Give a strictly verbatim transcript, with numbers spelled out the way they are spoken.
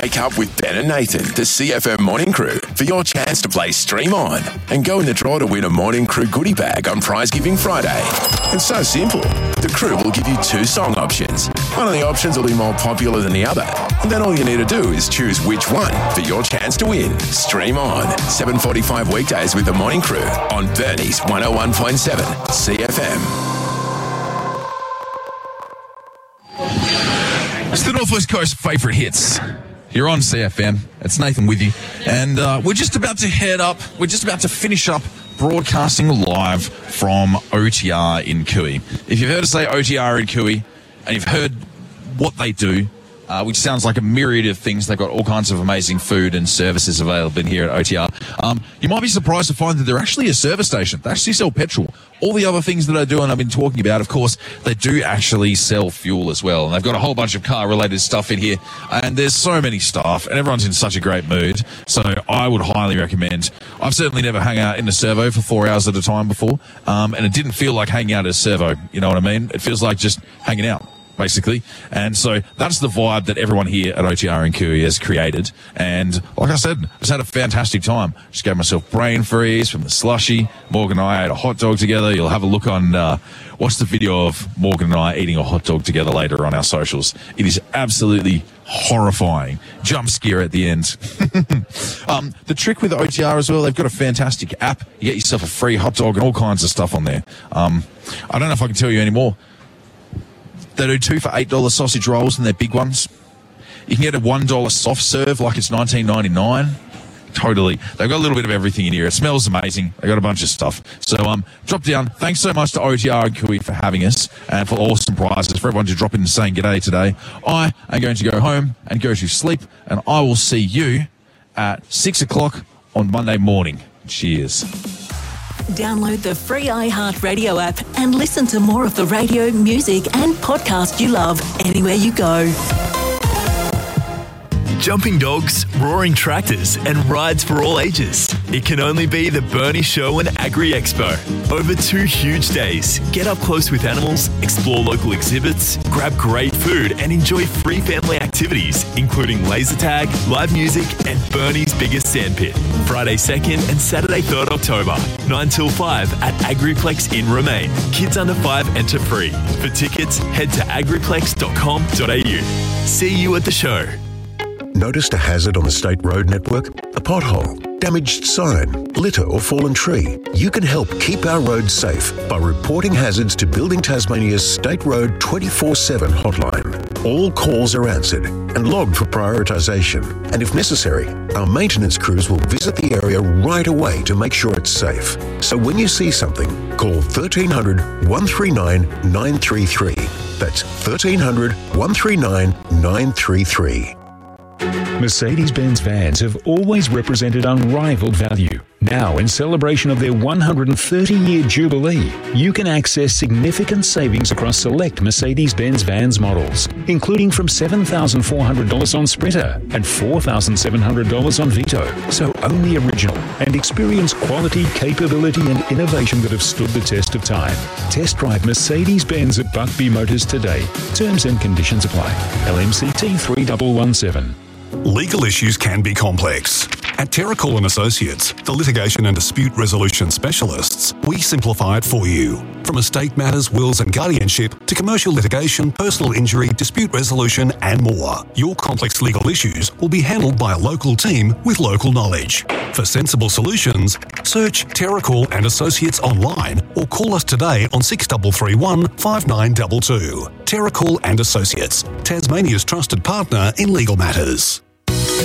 Wake up with Ben and Nathan, the C F M Morning Crew, for your chance to play Stream On and go in the draw to win a Morning Crew goodie bag on Prize Giving Friday. It's so simple. The crew will give you two song options. One of the options will be more popular than the other. And then all you need to do is choose which one for your chance to win. Stream On, seven forty-five weekdays with the Morning Crew on Bernie's one oh one point seven C F M. It's the Northwest Coast favourite hits. You're on C F M. It's Nathan with you. And uh, we're just about to head up, we're just about to finish up broadcasting live from O T R in Cooey. If you've heard us say O T R in Cooey and you've heard what they do, uh, which sounds like a myriad of things, they've got all kinds of amazing food and services available in here at O T R. Um, you might be surprised to find that they're actually a service station. They actually sell petrol. All the other things that I do and I've been talking about, of course, they do actually sell fuel as well. And they've got a whole bunch of car-related stuff in here. And there's so many staff, and everyone's in such a great mood. So I would highly recommend. I've certainly never hung out in a servo for four hours at a time before. Um, and it didn't feel like hanging out at a servo. You know what I mean? It feels like just hanging out, basically. And so that's the vibe that everyone here at O T R in Cooey has created. And like I said, I just had a fantastic time. Just gave myself brain freeze from the slushy. Morgan and I ate a hot dog together. You'll have a look on, uh, watch the video of Morgan and I eating a hot dog together later on our socials. It is absolutely horrifying. Jump scare at the end. um, the trick with O T R as well, they've got a fantastic app. You get yourself a free hot dog and all kinds of stuff on there. Um, I don't know if I can tell you any more. They do two for eight dollars sausage rolls, and they're big ones. You can get a one dollar soft serve like it's nineteen ninety-nine. Totally. They've got a little bit of everything in here. It smells amazing. They've got a bunch of stuff. So um, drop down. Thanks so much to O T R and Cooey for having us and for awesome prizes, for everyone to drop in and saying g'day today. I am going to go home and go to sleep, and I will see you at six o'clock on Monday morning. Cheers. Download the free iHeartRadio app and listen to more of the radio, music and podcast you love anywhere you go. Jumping dogs, roaring tractors and rides for all ages. It can only be the Bernie Show and Agri Expo. Over two huge days, get up close with animals, explore local exhibits, grab great food and enjoy free family activities, including laser tag, live music and Bernie's biggest sandpit. Friday second and Saturday third October, nine till five at Agriplex in Remain. Kids under five enter free. For tickets, head to agriplex dot com dot a u. See you at the show. Noticed a hazard on the state road network? A pothole, damaged sign, litter or fallen tree? You can help keep our roads safe by reporting hazards to Building Tasmania's State Road twenty-four seven hotline. All calls are answered and logged for prioritisation. And if necessary, our maintenance crews will visit the area right away to make sure it's safe. So when you see something, call thirteen hundred, one three nine, nine three three. That's thirteen hundred, one three nine, nine three three. Mercedes-Benz vans have always represented unrivaled value. Now, in celebration of their one hundred thirty-year jubilee, you can access significant savings across select Mercedes-Benz vans models, including from seven thousand four hundred dollars on Sprinter and four thousand seven hundred dollars on Vito. So own the original and experience quality, capability and innovation that have stood the test of time. Test drive Mercedes-Benz at Buckby Motors today. Terms and conditions apply. L M C T three one one seven. Legal issues can be complex. At Terracall and Associates, the litigation and dispute resolution specialists, we simplify it for you. From estate matters, wills and guardianship to commercial litigation, personal injury, dispute resolution and more. Your complex legal issues will be handled by a local team with local knowledge. For sensible solutions, search Terracall and Associates online or call us today on six three three one, five nine two two. Terracall and Associates, Tasmania's trusted partner in legal matters.